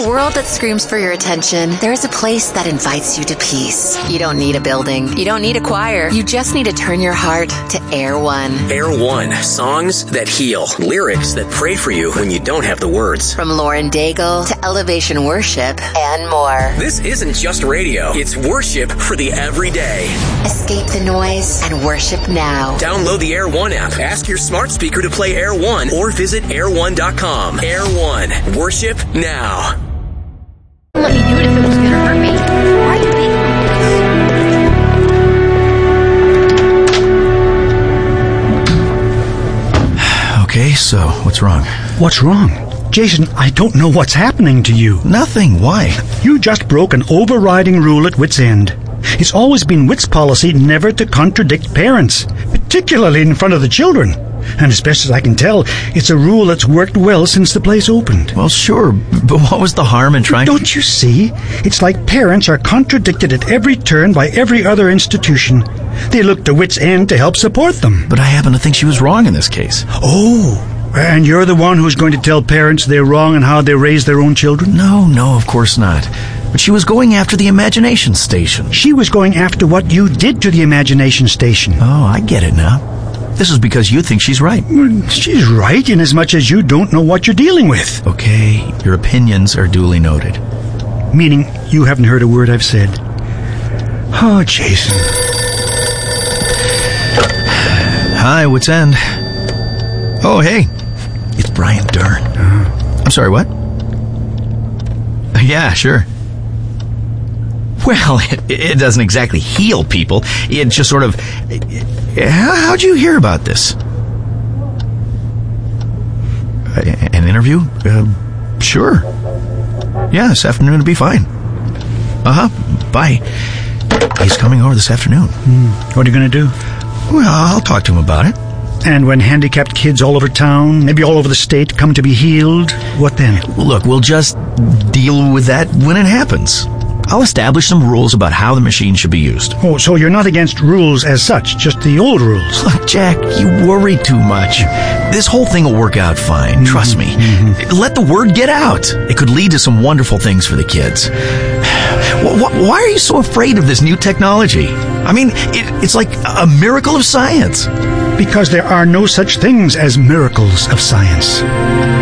world that screams for your attention, there is a place that invites you to peace. You don't need a building. You don't need a choir. You just need to turn your heart to Air One. Air One. Songs that heal. Lyrics that pray for you when you don't have the words. From Lauren Daigle to Elevation Worship and more. This isn't just radio. It's worship for the everyday. Escape the noise and worship now. Download the Air One app. Ask your smart speaker to play Air One or visit air1.com. Air One. Worship now. Let me do it if it was going to hurt me. Why are you being like this? Okay, so what's wrong? What's wrong? Jason, I don't know what's happening to you. Nothing. Why? You just broke an overriding rule at Wits End. It's always been Wits policy never to contradict parents, particularly in front of the children. And as best as I can tell, it's a rule that's worked well since the place opened. Well, sure, but what was the harm in trying... Don't you see? It's like parents are contradicted at every turn by every other institution. They look to Wits End to help support them. But I happen to think she was wrong in this case. Oh, and you're the one who's going to tell parents they're wrong in how they raise their own children? No, of course not. But she was going after the Imagination Station. She was going after what you did to the Imagination Station. Oh, I get it now. This is because you think she's right. She's right in as much as you don't know what you're dealing with. Okay, your opinions are duly noted. Meaning you haven't heard a word I've said. Oh, Jason. Hi, Wits End. Oh, hey. It's Brian Dern. I'm sorry, what? Yeah, sure. Well, it doesn't exactly heal people. It just sort of... How'd you hear about this? An interview? Sure. Yeah, this afternoon will be fine. Bye. He's coming over this afternoon. What are you going to do? Well, I'll talk to him about it. And when handicapped kids all over town, maybe all over the state, come to be healed, what then? Look, we'll just deal with that when it happens. I'll establish some rules about how the machine should be used. Oh, so you're not against rules as such, just the old rules. Look, Jack, you worry too much. This whole thing will work out fine, trust me. Let the word get out. It could lead to some wonderful things for the kids. Why are you so afraid of this new technology? I mean, it's like a miracle of science. Because there are no such things as miracles of science.